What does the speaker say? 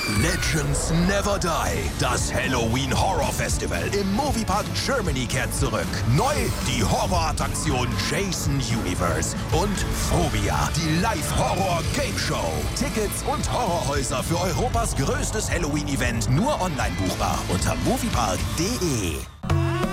Legends Never Die. Das Halloween Horror Festival im Moviepark Germany kehrt zurück. Neu die Horrorattraktion Jason Universe und Phobia, die Live-Horror-Game Show. Tickets und Horrorhäuser für Europas größtes Halloween-Event nur online buchbar unter moviepark.de.